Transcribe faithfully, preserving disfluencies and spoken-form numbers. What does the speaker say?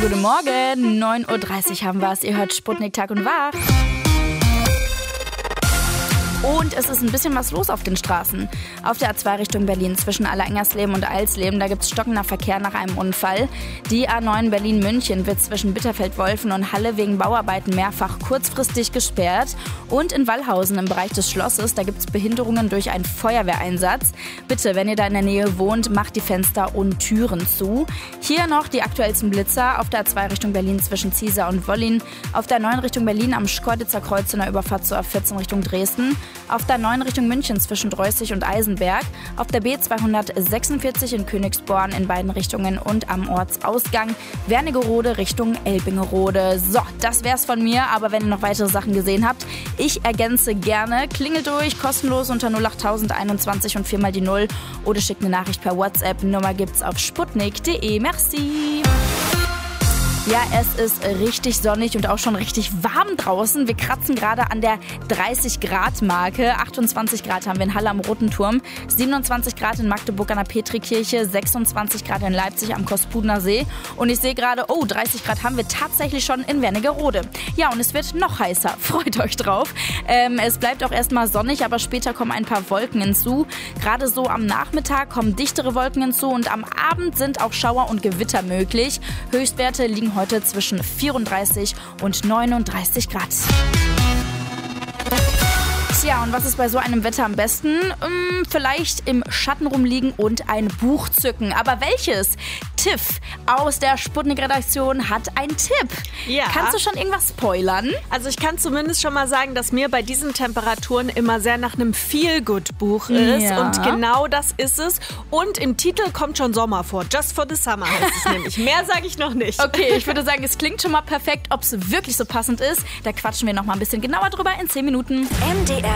guten Morgen. neun Uhr dreißig haben wir es. Ihr hört Sputnik Tag und Wach. Und es ist ein bisschen was los auf den Straßen. Auf der A zwei Richtung Berlin zwischen Allerengersleben und Eilsleben, da gibt es stockender Verkehr nach einem Unfall. Die A neun Berlin-München wird zwischen Bitterfeld-Wolfen und Halle wegen Bauarbeiten mehrfach kurzfristig gesperrt. Und in Wallhausen im Bereich des Schlosses, da gibt es Behinderungen durch einen Feuerwehreinsatz. Bitte, wenn ihr da in der Nähe wohnt, macht die Fenster und Türen zu. Hier noch die aktuellsten Blitzer auf der A zwei Richtung Berlin zwischen Ziesar und Wollin. Auf der A neun Richtung Berlin am Schkeuditzer Kreuz in der Überfahrt zur A vierzehn Richtung Dresden. Auf der A neun Richtung München zwischen Dreußig und Eisenberg, auf der B zweihundertsechsundvierzig in Königsborn in beiden Richtungen und am Ortsausgang Wernigerode Richtung Elbingerode. So, das wär's von mir, aber wenn ihr noch weitere Sachen gesehen habt, ich ergänze gerne. Klingelt durch, kostenlos unter null acht tausend einundzwanzig und viermal die Null oder schickt eine Nachricht per WhatsApp. Nummer gibt's auf sputnik punkt de. Merci! Ja, es ist richtig sonnig und auch schon richtig warm draußen. Wir kratzen gerade an der dreißig Grad Marke. achtundzwanzig Grad haben wir in Halle am Roten Turm, siebenundzwanzig Grad in Magdeburg an der Petrikirche, sechsundzwanzig Grad in Leipzig am Kospudener See. Und ich sehe gerade, oh, dreißig Grad haben wir tatsächlich schon in Wernigerode. Ja, und es wird noch heißer. Freut euch drauf. Ähm, es bleibt auch erstmal sonnig, aber später kommen ein paar Wolken hinzu. Gerade so am Nachmittag kommen dichtere Wolken hinzu und am Abend sind auch Schauer und Gewitter möglich. Höchstwerte liegen heute zwischen vierunddreißig und neununddreißig Grad. Tja, und was ist bei so einem Wetter am besten? Hm, vielleicht im Schatten rumliegen und ein Buch zücken. Aber welches? Tiff aus der Sputnik-Redaktion hat einen Tipp. Ja. Kannst du schon irgendwas spoilern? Also ich kann zumindest schon mal sagen, dass mir bei diesen Temperaturen immer sehr nach einem Feel-Good-Buch ist. Ja. Und genau das ist es. Und im Titel kommt schon Sommer vor. Just for the summer heißt es nämlich. Mehr sage ich noch nicht. Okay, ich würde sagen, es klingt schon mal perfekt. Ob es wirklich so passend ist, da quatschen wir noch mal ein bisschen genauer drüber in zehn Minuten. M D R